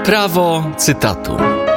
Prawo cytatu.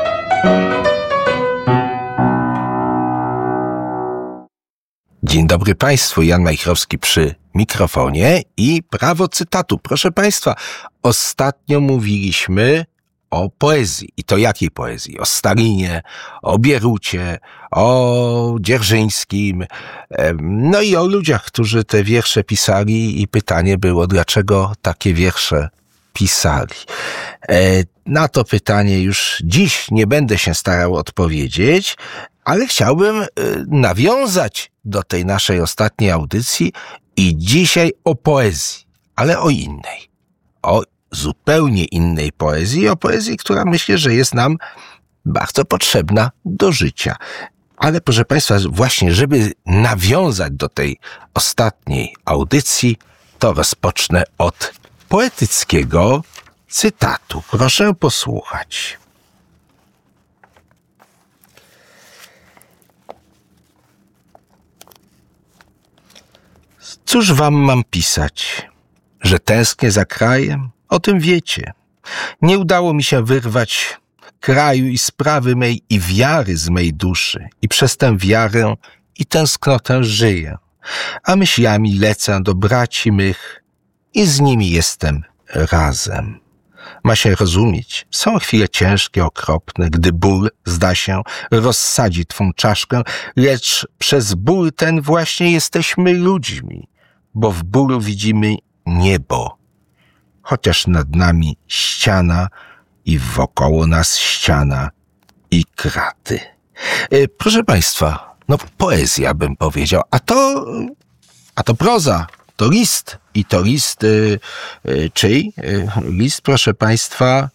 Dzień dobry Państwu, Jan Majchrowski przy mikrofonie i prawo cytatu. Proszę Państwa, ostatnio mówiliśmy o poezji. I to jakiej poezji? O Stalinie, o Bierucie, o Dzierżyńskim, no i o ludziach, którzy te wiersze pisali i pytanie było, dlaczego takie wiersze pisali. Na to pytanie już dziś nie będę się starał odpowiedzieć, ale chciałbym nawiązać do tej naszej ostatniej audycji i dzisiaj o poezji, ale o innej. O zupełnie innej poezji, o poezji, która myślę, że jest nam bardzo potrzebna do życia. Ale proszę Państwa, właśnie żeby nawiązać do tej ostatniej audycji, to rozpocznę od poetyckiego cytatu. Proszę posłuchać. Cóż wam mam pisać, że tęsknię za krajem? O tym wiecie. Nie udało mi się wyrwać kraju i sprawy mej i wiary z mej duszy. I przez tę wiarę i tęsknotę żyję. A myślami lecę do braci mych i z nimi jestem razem. Ma się rozumieć, są chwile ciężkie, okropne, gdy ból, zda się, rozsadzi twą czaszkę, lecz przez ból ten właśnie jesteśmy ludźmi, bo w bólu widzimy niebo, chociaż nad nami ściana i wokoło nas ściana i kraty. Proszę Państwa, no poezja bym powiedział, a to proza, to list. I to list czyj? List, proszę Państwa,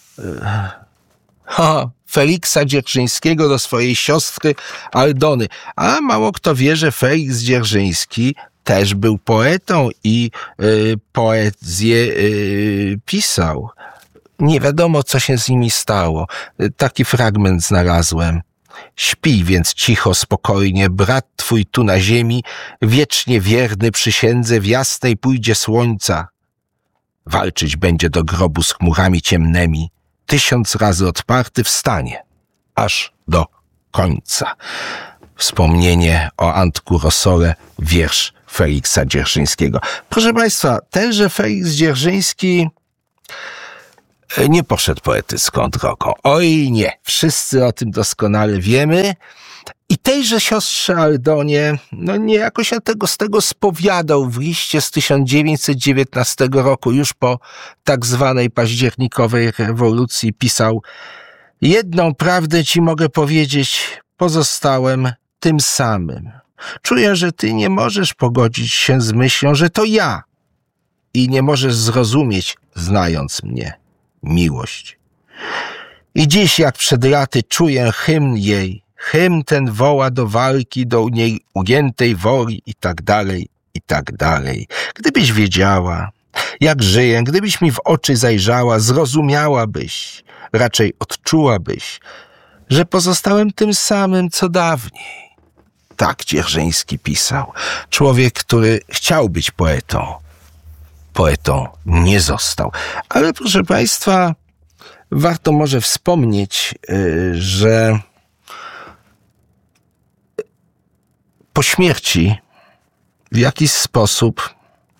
Feliksa Dzierżyńskiego do swojej siostry Aldony. A mało kto wie, że Feliks Dzierżyński też był poetą i poezję pisał. Nie wiadomo, co się z nimi stało. Taki fragment znalazłem. Śpij więc cicho, spokojnie, brat twój tu na ziemi, wiecznie wierny przysiędze w jasnej pójdzie słońca. Walczyć będzie do grobu z chmurami ciemnymi, 1000 razy odparty wstanie, aż do końca. Wspomnienie o Antku Rosole, wiersz Feliksa Dzierżyńskiego. Proszę Państwa, tenże Feliks Dzierżyński nie poszedł poetycką drogą. Oj nie, wszyscy o tym doskonale wiemy. I tejże siostrze Aldonie, no niejako się z tego spowiadał w liście z 1919 roku, już po tak zwanej październikowej rewolucji pisał: jedną prawdę ci mogę powiedzieć, pozostałem tym samym. Czuję, że ty nie możesz pogodzić się z myślą, że to ja i nie możesz zrozumieć, znając mnie, miłość. I dziś jak przed laty czuję hymn jej, hymn ten woła do walki, do niej ugiętej woli i tak dalej, i tak dalej. Gdybyś wiedziała, jak żyję, gdybyś mi w oczy zajrzała, zrozumiałabyś, raczej odczułabyś, że pozostałem tym samym, co dawniej. Tak Dzierżyński pisał. Człowiek, który chciał być poetą nie został. Ale proszę Państwa, warto może wspomnieć, że po śmierci w jakiś sposób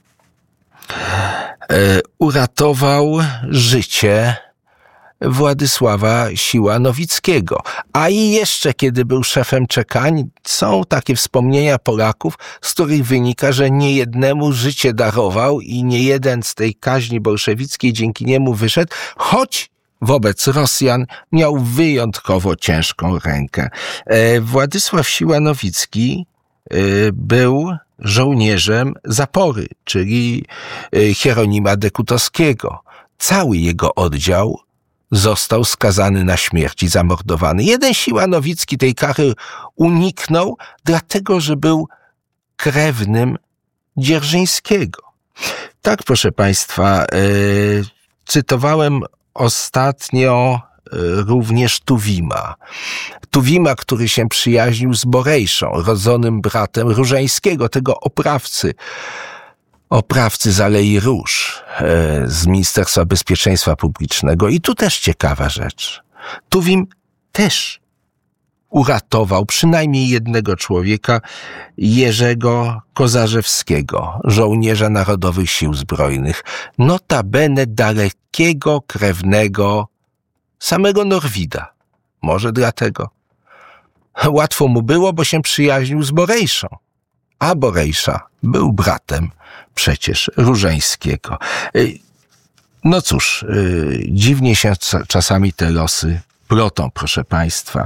uratował życie Władysława Siła-Nowickiego. A i jeszcze kiedy był szefem czekań, są takie wspomnienia Polaków, z których wynika, że niejednemu życie darował i niejeden z tej kaźni bolszewickiej dzięki niemu wyszedł, choć wobec Rosjan miał wyjątkowo ciężką rękę. Władysław Siła-Nowicki był żołnierzem Zapory, czyli Hieronima Dekutowskiego. Cały jego oddział został skazany na śmierć i zamordowany. Jeden Siła-Nowicki tej kary uniknął, dlatego że był krewnym Dzierżyńskiego. Tak, proszę Państwa, cytowałem ostatnio również Tuwima. Tuwima, który się przyjaźnił z Borejszą, rodzonym bratem Różańskiego, tego oprawcy. oprawcy z Alei Róż, z Ministerstwa Bezpieczeństwa Publicznego. I tu też ciekawa rzecz. Tuwim też uratował przynajmniej jednego człowieka, Jerzego Kozarzewskiego, żołnierza Narodowych Sił Zbrojnych, notabene dalekiego krewnego samego Norwida. Może dlatego. Łatwo mu było, bo się przyjaźnił z Borejszą. A Borejsza był bratem przecież Różeńskiego. No cóż, dziwnie się czasami te losy plotą, proszę Państwa.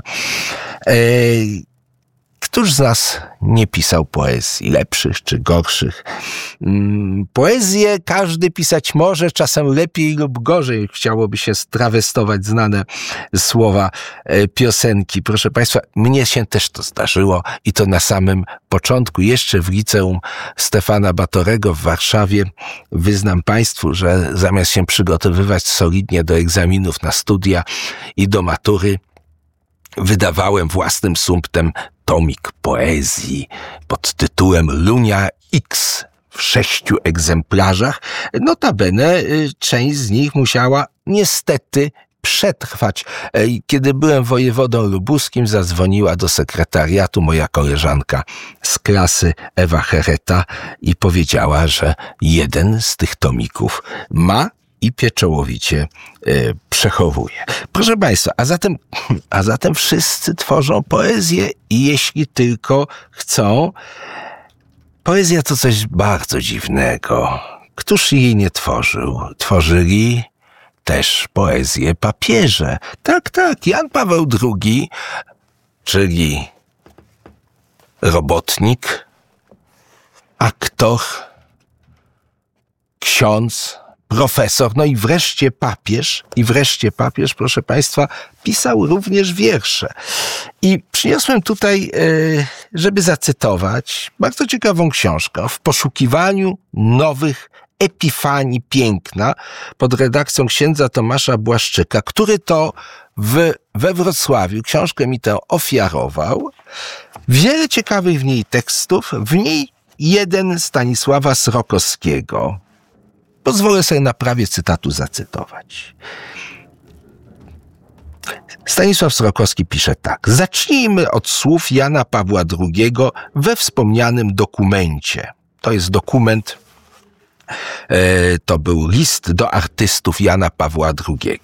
Któż z nas nie pisał poezji, lepszych czy gorszych? Poezję każdy pisać może, czasem lepiej lub gorzej. Chciałoby się strawestować znane słowa piosenki. Proszę Państwa, mnie się też to zdarzyło i to na samym początku, jeszcze w liceum Stefana Batorego w Warszawie. Wyznam Państwu, że zamiast się przygotowywać solidnie do egzaminów na studia i do matury, wydawałem własnym sumptem tomik poezji pod tytułem Lunia X w 6 egzemplarzach. Notabene część z nich musiała niestety przetrwać. Kiedy byłem wojewodą lubuskim, zadzwoniła do sekretariatu moja koleżanka z klasy, Ewa Hereta, i powiedziała, że jeden z tych tomików ma i pieczołowicie przechowuje. Proszę Państwa, a zatem wszyscy tworzą poezję i jeśli tylko chcą, poezja to coś bardzo dziwnego. Któż jej nie tworzył? Tworzyli też poezję papieże. Tak, Jan Paweł II, czyli robotnik, aktor, ksiądz, profesor, no i wreszcie papież, proszę Państwa, pisał również wiersze. I przyniosłem tutaj, żeby zacytować bardzo ciekawą książkę w poszukiwaniu nowych epifanii piękna pod redakcją księdza Tomasza Błaszczyka, który to we Wrocławiu książkę mi tę ofiarował. Wiele ciekawych w niej tekstów, w niej jeden Stanisława Srokowskiego. Pozwolę sobie na prawie cytatu zacytować. Stanisław Srokowski pisze tak. Zacznijmy od słów Jana Pawła II we wspomnianym dokumencie. To jest dokument, to był list do artystów Jana Pawła II.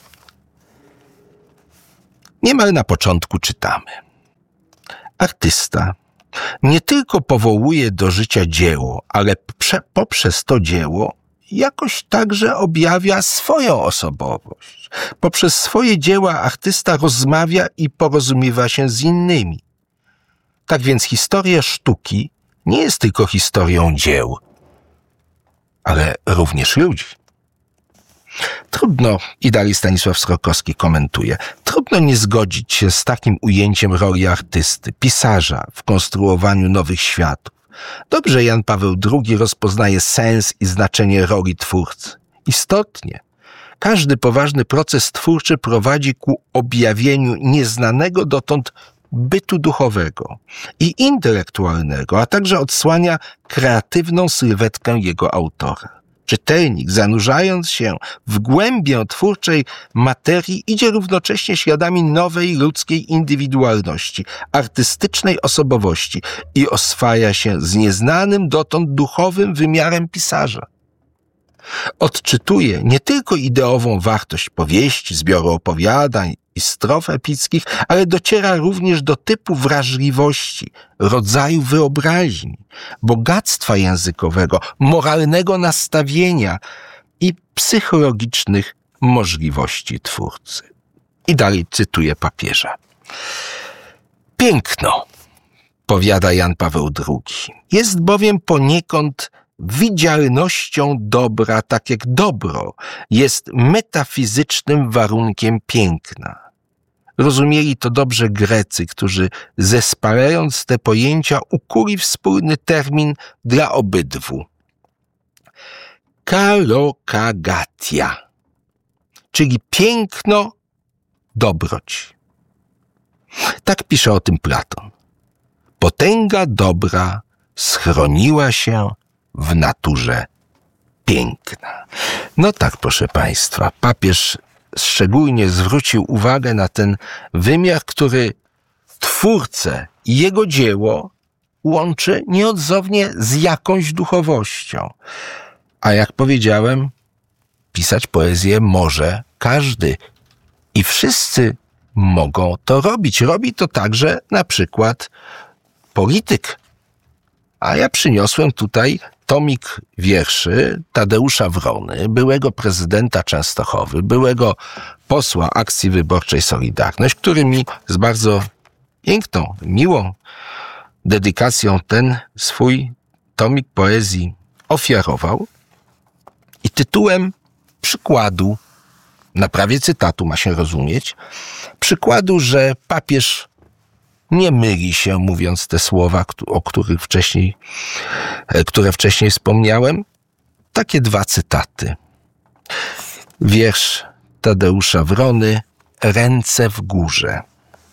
Niemal na początku czytamy. Artysta nie tylko powołuje do życia dzieło, ale poprzez to dzieło jakoś także objawia swoją osobowość. Poprzez swoje dzieła artysta rozmawia i porozumiewa się z innymi. Tak więc historia sztuki nie jest tylko historią dzieł, ale również ludzi. Trudno, i dalej Stanisław Srokowski komentuje, trudno nie zgodzić się z takim ujęciem roli artysty, pisarza w konstruowaniu nowych światów. Dobrze Jan Paweł II rozpoznaje sens i znaczenie roli twórcy. Istotnie, każdy poważny proces twórczy prowadzi ku objawieniu nieznanego dotąd bytu duchowego i intelektualnego, a także odsłania kreatywną sylwetkę jego autora. Czytelnik, zanurzając się w głębię twórczej materii, idzie równocześnie śladami nowej ludzkiej indywidualności, artystycznej osobowości i oswaja się z nieznanym dotąd duchowym wymiarem pisarza. Odczytuje nie tylko ideową wartość powieści, zbioru opowiadań i strof epickich, ale dociera również do typu wrażliwości, rodzaju wyobraźni, bogactwa językowego, moralnego nastawienia i psychologicznych możliwości twórcy. I dalej cytuję papieża. Piękno, powiada Jan Paweł II, jest bowiem poniekąd widzialnością dobra, tak jak dobro jest metafizycznym warunkiem piękna. Rozumieli to dobrze Grecy, którzy zespalając te pojęcia ukuli wspólny termin dla obydwu. Kalokagatia, czyli piękno, dobroć. Tak pisze o tym Platon. Potęga dobra schroniła się w naturze piękna. No tak, proszę Państwa, papież szczególnie zwrócił uwagę na ten wymiar, który twórcę i jego dzieło łączy nieodzownie z jakąś duchowością. A jak powiedziałem, pisać poezję może każdy i wszyscy mogą to robić. Robi to także na przykład polityk. A ja przyniosłem tutaj tomik wierszy Tadeusza Wrony, byłego prezydenta Częstochowy, byłego posła Akcji Wyborczej Solidarność, który mi z bardzo piękną, miłą dedykacją ten swój tomik poezji ofiarował i tytułem przykładu, na prawie cytatu ma się rozumieć, przykładu, że papież nie myli się, mówiąc te słowa, które wcześniej wspomniałem. Takie dwa cytaty. Wiersz Tadeusza Wrony, Ręce w górze.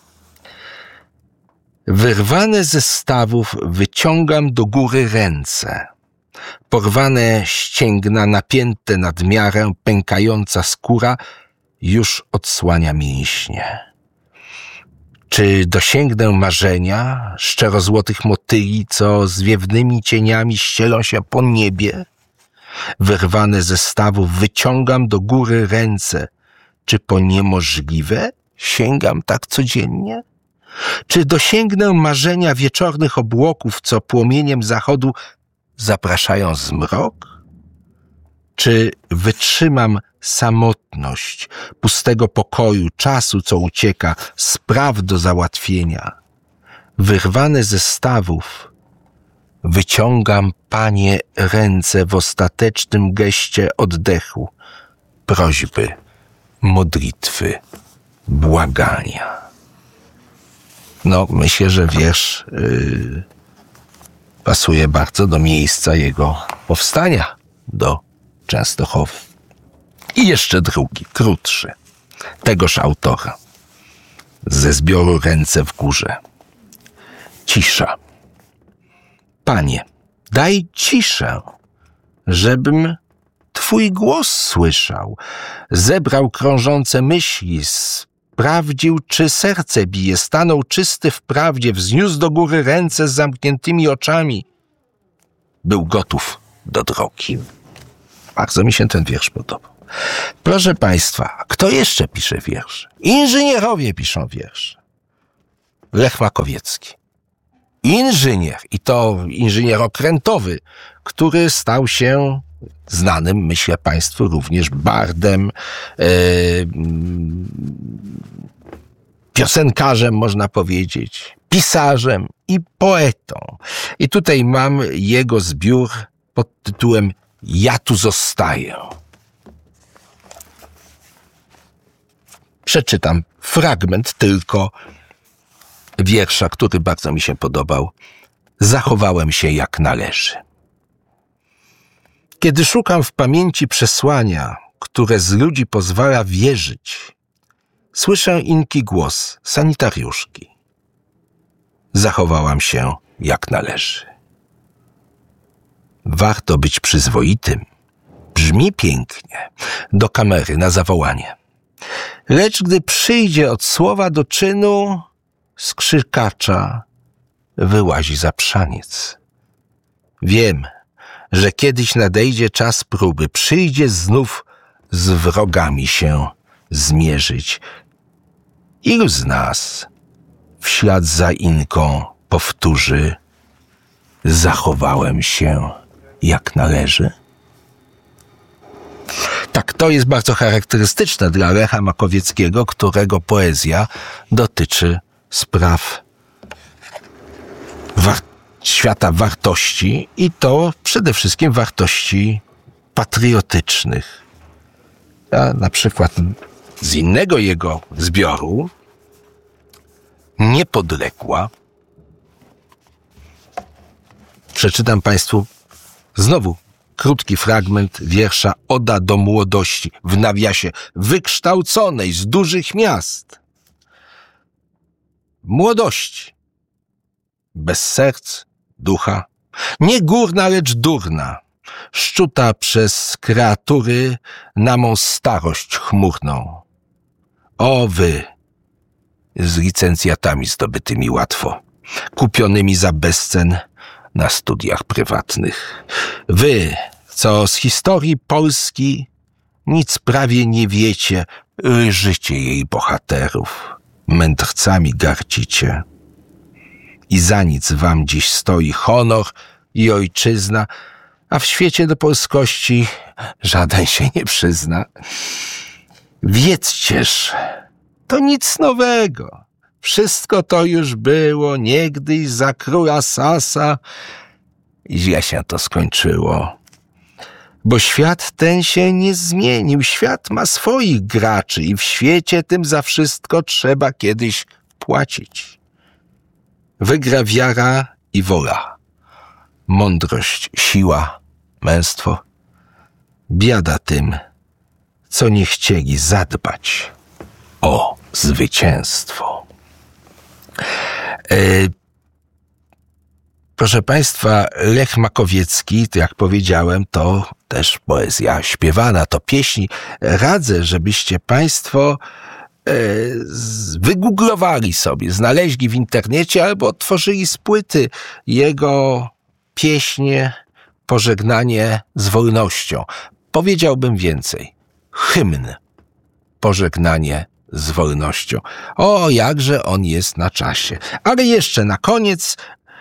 Wyrwane ze stawów wyciągam do góry ręce. Porwane ścięgna, napięte nadmiarę, pękająca skóra już odsłania mięśnie. Czy dosięgnę marzenia szczerozłotych motyli, co zwiewnymi cieniami ścielą się po niebie? Wyrwane ze stawów wyciągam do góry ręce. Czy po niemożliwe sięgam tak codziennie? Czy dosięgnę marzenia wieczornych obłoków, co płomieniem zachodu zapraszają zmrok? Czy wytrzymam samotność pustego pokoju, czasu, co ucieka, spraw do załatwienia? Wyrwane ze stawów wyciągam, Panie, ręce w ostatecznym geście oddechu, prośby, modlitwy, błagania. No, myślę, że wiersz pasuje bardzo do miejsca jego powstania, do Częstochowy. I jeszcze drugi, krótszy, tegoż autora, ze zbioru Ręce w górze. Cisza. Panie, daj ciszę, żebym Twój głos słyszał, zebrał krążące myśli, sprawdził, czy serce bije, stanął czysty w prawdzie, wzniósł do góry ręce z zamkniętymi oczami. Był gotów do drogi. Bardzo mi się ten wiersz podobał. Proszę Państwa, kto jeszcze pisze wiersze? Inżynierowie piszą wiersze. Lech Makowiecki. Inżynier, i to inżynier okrętowy, który stał się znanym, myślę Państwu, również bardem, piosenkarzem, można powiedzieć, pisarzem i poetą. I tutaj mam jego zbiór pod tytułem Ja tu zostaję. Przeczytam fragment tylko wiersza, który bardzo mi się podobał. Zachowałem się jak należy. Kiedy szukam w pamięci przesłania, które z ludzi pozwala wierzyć, słyszę inki głos sanitariuszki. Zachowałam się jak należy. Warto być przyzwoitym. Brzmi pięknie do kamery na zawołanie. Lecz gdy przyjdzie od słowa do czynu, z krzykacza wyłazi zaprzaniec. Wiem, że kiedyś nadejdzie czas próby, przyjdzie znów z wrogami się zmierzyć. Ilu z nas w ślad za Inką powtórzy: zachowałem się jak należy? Tak, to jest bardzo charakterystyczne dla Lecha Makowieckiego, którego poezja dotyczy spraw świata wartości i to przede wszystkim wartości patriotycznych. A na przykład z innego jego zbioru, Niepodległa, przeczytam Państwu znowu krótki fragment wiersza Oda do młodości, w nawiasie wykształconej z dużych miast. Młodości, bez serc, ducha, Nie górna, lecz durna, szczuta przez kreatury na mą starość chmurną. O wy, z licencjatami zdobytymi łatwo, kupionymi za bezcen na studiach prywatnych. Wy, co z historii Polski nic prawie nie wiecie, ryżycie jej bohaterów, mędrcami gardzicie. I za nic wam dziś stoi honor i ojczyzna, a w świecie do polskości żaden się nie przyzna. Wiedzcież, to nic nowego. Wszystko to już było niegdyś za króla Sasa i źle się to skończyło. Bo świat ten się nie zmienił. Świat ma swoich graczy i w świecie tym za wszystko trzeba kiedyś płacić. Wygra wiara i wola, mądrość, siła, męstwo. Biada tym, co nie chcieli zadbać o zwycięstwo. Proszę Państwa, Lech Makowiecki, to jak powiedziałem, to też poezja śpiewana, to pieśni. Radzę, żebyście Państwo wygooglowali sobie, znaleźli w internecie albo otworzyli z płyty jego pieśnie Pożegnanie z wolnością. Powiedziałbym więcej. Hymn Pożegnanie z wolnością. O, jakże on jest na czasie. Ale jeszcze na koniec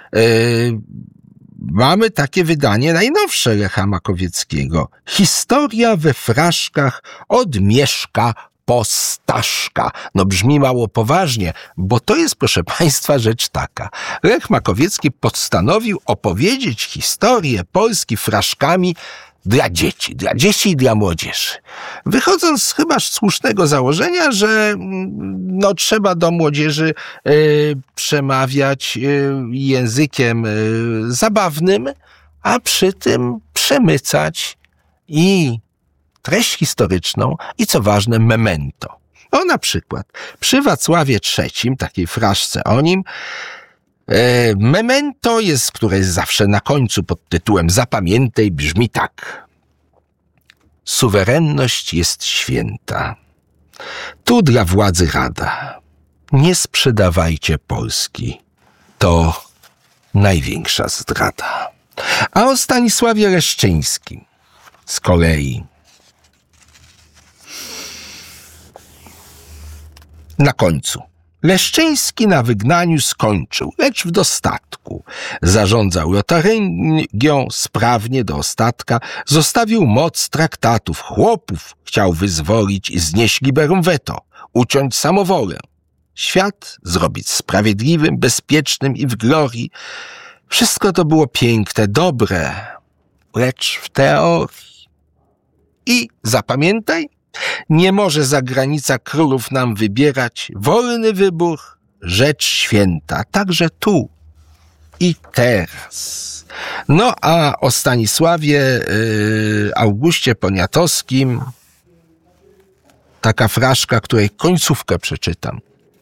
mamy takie wydanie najnowsze Lecha Makowieckiego. Historia we fraszkach od Mieszka po Staszka. No brzmi mało poważnie, bo to jest, proszę Państwa, rzecz taka. Lech Makowiecki postanowił opowiedzieć historię Polski fraszkami dla dzieci i dla młodzieży. Wychodząc chyba z słusznego założenia, że trzeba do młodzieży przemawiać językiem zabawnym, a przy tym przemycać i treść historyczną i co ważne memento. O, na przykład przy Wacławie III, takiej fraszce o nim, memento jest, które jest zawsze na końcu pod tytułem Zapamiętaj, brzmi tak. Suwerenność jest święta. Tu dla władzy rada. Nie sprzedawajcie Polski. To największa zdrada. A o Stanisławie Leszczyńskim z kolei. Na końcu. Leszczyński na wygnaniu skończył, lecz w dostatku. Zarządzał lotarygią sprawnie do ostatka, zostawił moc traktatów, chłopów chciał wyzwolić i znieść liberum veto, uciąć samowolę. Świat zrobić sprawiedliwym, bezpiecznym i w glorii. Wszystko to było piękne, dobre, lecz w teorii. I zapamiętaj, nie może zagranica królów nam wybierać. Wolny wybór, rzecz święta, także tu i teraz. No a o Stanisławie Augustie Poniatowskim taka fraszka, której końcówkę przeczytam.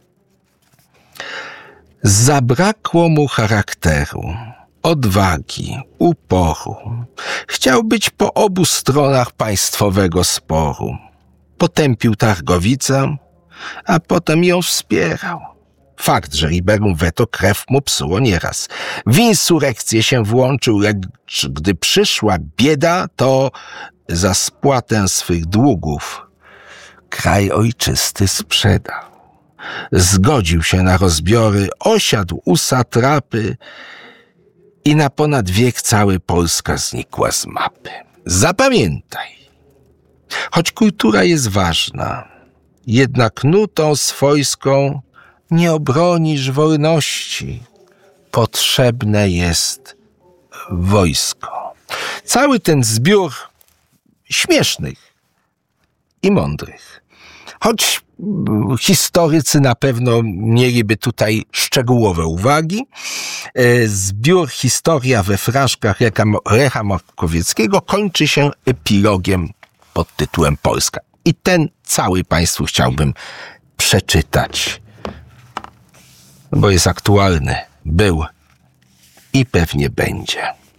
Zabrakło mu charakteru, odwagi, uporu. Chciał być po obu stronach państwowego sporu. Potępił Targowicę, a potem ją wspierał. Fakt, że liberum veto krew mu psuło nieraz. W insurekcję się włączył, lecz gdy przyszła bieda, to za spłatę swych długów kraj ojczysty sprzedał. Zgodził się na rozbiory, osiadł u satrapy i na ponad wiek cały Polska znikła z mapy. Zapamiętaj, choć kultura jest ważna, jednak nutą swojską nie obronisz wolności. Potrzebne jest wojsko. Cały ten zbiór śmiesznych i mądrych. Choć historycy na pewno mieliby tutaj szczegółowe uwagi. Zbiór Historia we fraszkach Lecha Makowieckiego kończy się epilogiem pod tytułem Polska. I ten cały Państwu chciałbym przeczytać, bo jest aktualny, był i pewnie będzie.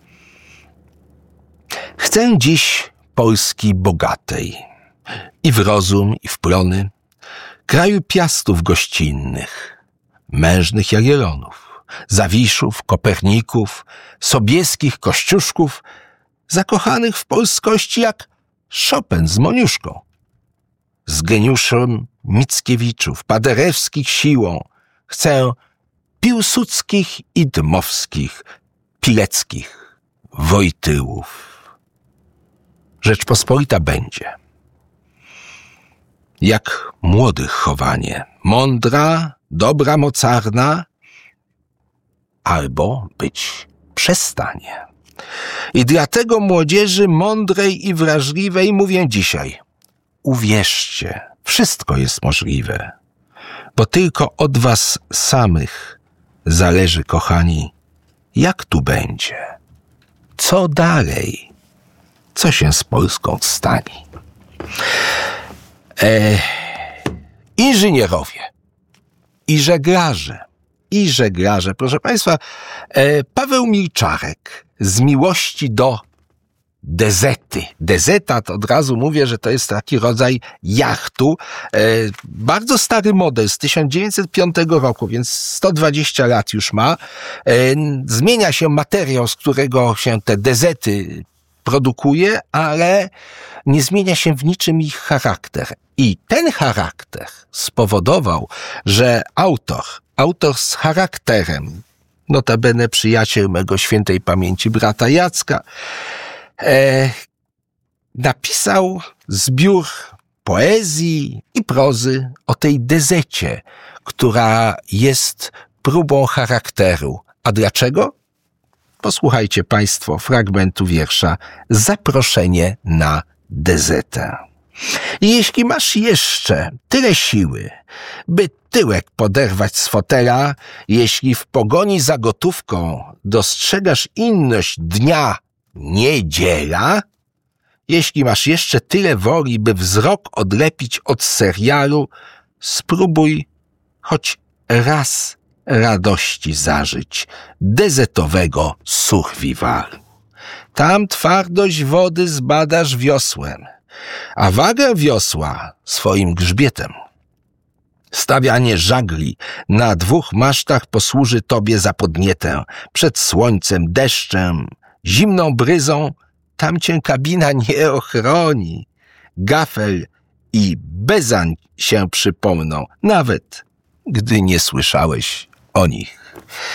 Chcę dziś Polski bogatej, i w rozum, i w plony, kraju piastów gościnnych, mężnych Jagiellonów, Zawiszów, Koperników, Sobieskich, Kościuszków, zakochanych w polskości jak Chopin z Moniuszką, z geniuszem Mickiewiczów, Paderewskich siłą. Chcę Piłsudskich i Dmowskich, Pileckich, Wojtyłów. Rzeczpospolita będzie jak młodych chowanie, mądra, dobra, mocarna, albo być przestanie. I dlatego młodzieży mądrej i wrażliwej mówię dzisiaj: uwierzcie, wszystko jest możliwe, bo tylko od was samych zależy, kochani, jak tu będzie, co dalej, co się z Polską stanie. Inżynierowie i żeglarze, proszę państwa, Paweł Milczarek z miłości do dezety. Dezeta, to od razu mówię, że to jest taki rodzaj jachtu. Bardzo stary model z 1905 roku, więc 120 lat już ma. Zmienia się materiał, z którego się te dezety produkuje, ale nie zmienia się w niczym ich charakter. I ten charakter spowodował, że autor z charakterem, notabene przyjaciel mego świętej pamięci brata Jacka, napisał zbiór poezji i prozy o tej dezecie, która jest próbą charakteru. A dlaczego? Posłuchajcie państwo fragmentu wiersza Zaproszenie na dezetę. Jeśli masz jeszcze tyle siły, by tyłek poderwać z fotela, jeśli w pogoni za gotówką dostrzegasz inność dnia niedziela, jeśli masz jeszcze tyle woli, by wzrok odlepić od serialu, spróbuj choć raz radości zażyć dezetowego survivalu. Tam twardość wody zbadasz wiosłem, a wagę wiosła swoim grzbietem. Stawianie żagli na 2 masztach posłuży tobie za podnietę. Przed słońcem, deszczem, zimną bryzą tam cię kabina nie ochroni. Gafel i bezań się przypomną, nawet gdy nie słyszałeś o nich.